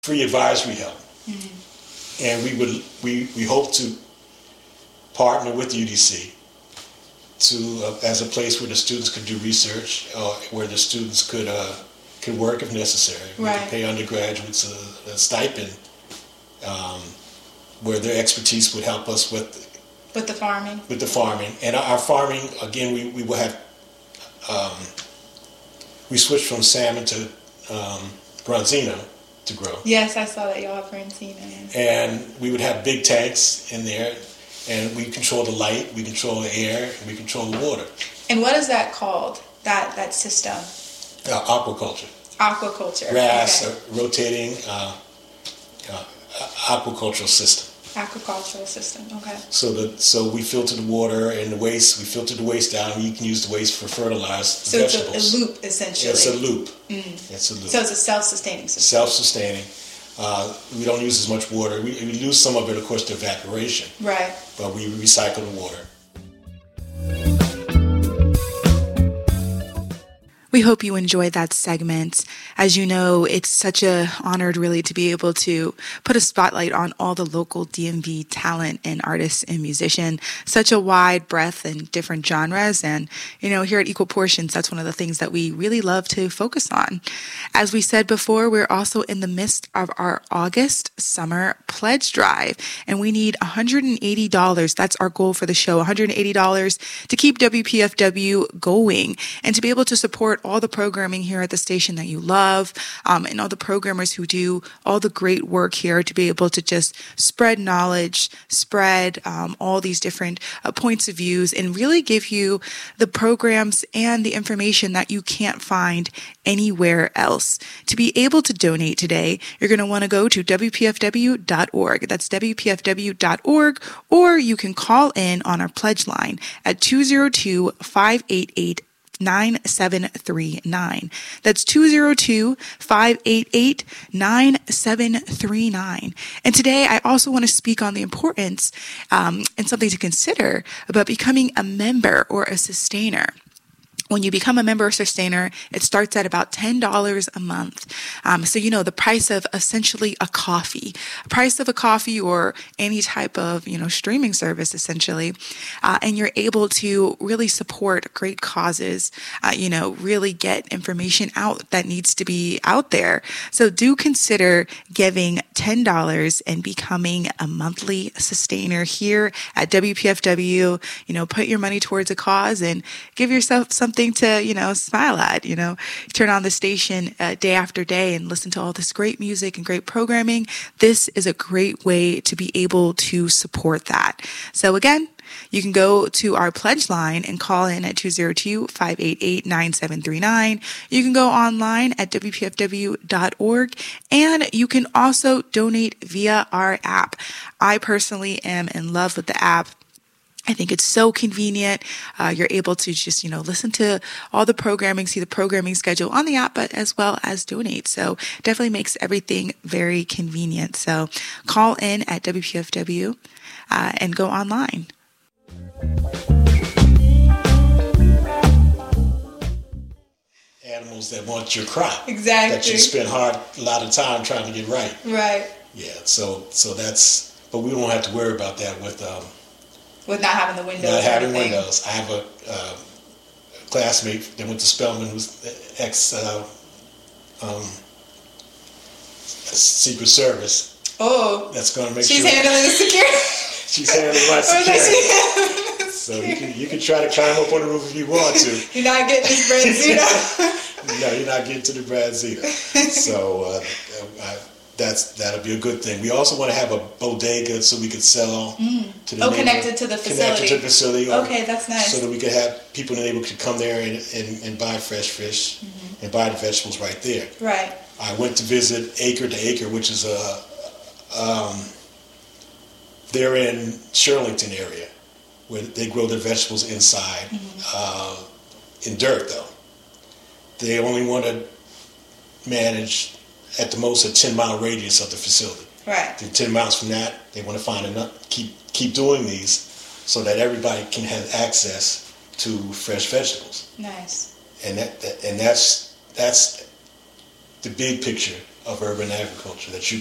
free advisory help. And we hope to partner with UDC as a place where the students could do research, where the students could work if necessary. We could pay undergraduates a stipend, where their expertise would help us with the farming. With the farming. And our farming, again, we will have, we switched from salmon to branzino to grow. Yes, I saw that y'all have branzino. Yes. And we would have big tanks in there, and we control the light, we control the air, and we control the water. And what is that called, that system? Aquaculture. Aquaculture. Grass, rotating aquacultural system. Aquacultural system, okay. So we filter the water and the waste. We filter the waste out, and you can use the waste for fertilize the vegetables. It's a loop, essentially. Yeah, it's a loop. It's a loop. So it's a self-sustaining system. Self-sustaining. We don't use as much water. We lose some of it, of course, to evaporation. Right. But we recycle the water. We hope you enjoyed that segment. As you know, it's such an honor really to be able to put a spotlight on all the local DMV talent and artists and musicians. Such a wide breadth and different genres. And, here at Equal Portions, that's one of the things that we really love to focus on. As we said before, we're also in the midst of our August summer pledge drive. And we need $180. That's our goal for the show, $180 to keep WPFW going and to be able to support all the programming here at the station that you love, and all the programmers who do all the great work here to be able to just spread knowledge, spread all these different points of views, and really give you the programs and the information that you can't find anywhere else. To be able to donate today, you're going to want to go to WPFW.org. That's WPFW.org, or you can call in on our pledge line at 202-588-9739. That's 202-588-9739. And today I also want to speak on the importance and something to consider about becoming a member or a sustainer. When you become a member or sustainer, it starts at about $10 a month. So, the price of essentially a coffee or any type of, streaming service, essentially. And you're able to really support great causes, really get information out that needs to be out there. So do consider giving $10 and becoming a monthly sustainer here at WPFW. Put your money towards a cause and give yourself something to, smile at, turn on the station day after day and listen to all this great music and great programming. This is a great way to be able to support that. So again, you can go to our pledge line and call in at 202-588-9739. You can go online at WPFW.org, and you can also donate via our app. I personally am in love with the app. I think it's so convenient. You're able to just, listen to all the programming, see the programming schedule on the app, but as well as donate. So definitely makes everything very convenient. So call in at WPFW and go online. Animals that want your crop. Exactly. That you spend a lot of time trying to get right. Right. Yeah. So that's, but we don't have to worry about that with not having the windows. Not having windows. I have a classmate that went to Spelman who's Secret Service. Oh. That's going to make she's handling the security. She's handling my security. So you can try to climb up on the roof if you want to. You're not getting this branzino. No, you're not getting to the branzino. So that'll be a good thing. We also want to have a bodega so we can sell to the connected to the facility. Connected to the facility. Okay, that's nice. So that we could have people in the neighborhood could come there and buy fresh fish and buy the vegetables right there. Right. I went to visit Acre to Acre, which is they're in Shirlington area, where they grow their vegetables inside, in dirt though. They only want to manage at the most a 10-mile radius of the facility. Right. Then 10 miles from that, they want to find enough, keep doing these so that everybody can have access to fresh vegetables. Nice. And that's the big picture of urban agriculture that you